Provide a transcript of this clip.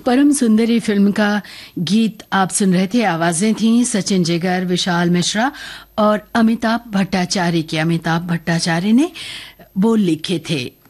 परम सुंदरी फिल्म का गीत आप सुन रहे थे। आवाजें थीं सचिन जिगर, विशाल मिश्रा और अमिताभ भट्टाचार्य की। अमिताभ भट्टाचार्य ने बोल लिखे थे।